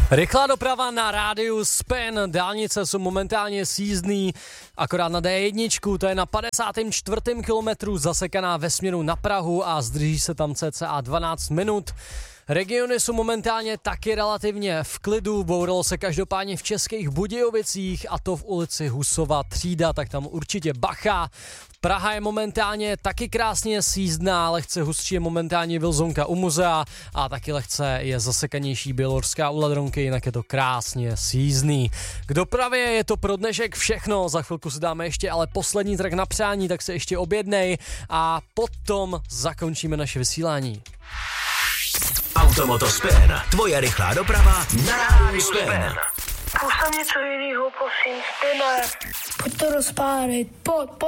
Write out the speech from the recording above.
Rychlá doprava na rádiu Spin, dálnice jsou momentálně sízdný, akorát na D1, to je na 54. kilometru zasekaná ve směru na Prahu a zdrží se tam cca 12 minut. Regiony jsou momentálně taky relativně v klidu, bouralo se každopádně v Českých Budějovicích a to v ulici Husova třída, tak tam určitě bacha. Praha je momentálně taky krásně sízdná, lehce hustší je momentálně Vilzonka u muzea a taky lehce je zasekanější Bělohorská u Ladronky, jinak je to krásně sízdný. K dopravě je to pro dnešek všechno, za chvilku si dáme ještě ale poslední track na přání, tak se ještě objednej a potom zakončíme naše vysílání. Automoto Spin, tvoje rychlá doprava na rádiu Spin. Pusť něco jinýho, prosím, Spine. Pojď to rozpálit, pojď.